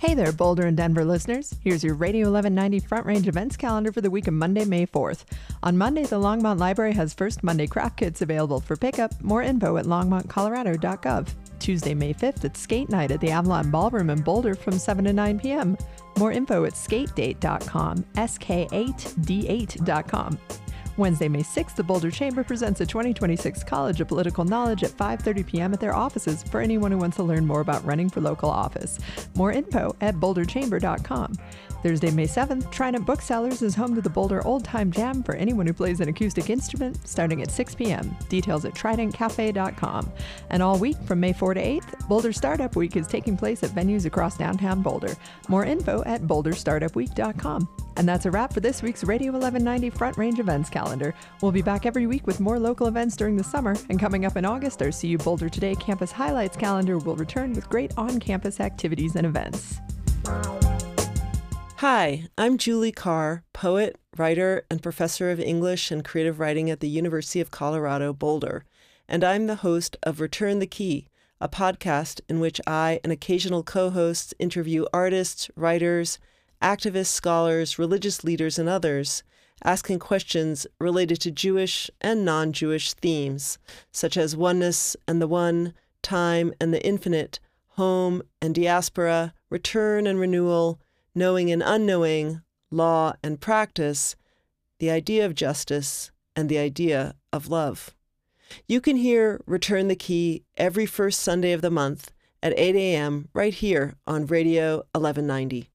Hey there, Boulder and Denver listeners. Here's your Radio 1190 Front Range events calendar for the week of Monday, May 4th. On Monday, the Longmont Library has First Monday craft kits available for pickup. More info at longmontcolorado.gov. Tuesday, May 5th, it's skate night at the Avalon Ballroom in Boulder from 7 to 9 p.m. More info at skatedate.com, sk8d8.com. Wednesday, May 6th, the Boulder Chamber presents a 2026 College of Political Knowledge at 5:30 p.m. at their offices for anyone who wants to learn more about running for local office. More info at boulderchamber.com. Thursday, May 7th, Trident Booksellers is home to the Boulder Old Time Jam for anyone who plays an acoustic instrument, starting at 6 p.m. Details at tridentcafe.com. And all week from May 4 to 8th, Boulder Startup Week is taking place at venues across downtown Boulder. More info at boulderstartupweek.com. And that's a wrap for this week's Radio 1190 Front Range events calendar. We'll be back every week with more local events during the summer. And coming up in August, our CU Boulder Today Campus Highlights calendar will return with great on-campus activities and events. Hi, I'm Julie Carr, poet, writer, and professor of English and creative writing at the University of Colorado, Boulder. And I'm the host of Return the Key, a podcast in which I and occasional co-hosts interview artists, writers, activists, scholars, religious leaders, and others, asking questions related to Jewish and non-Jewish themes, such as oneness and the one, time and the infinite, home and diaspora, return and renewal, knowing and unknowing, law and practice, the idea of justice, and the idea of love. You can hear Return the Key every first Sunday of the month at 8 a.m. right here on Radio 1190.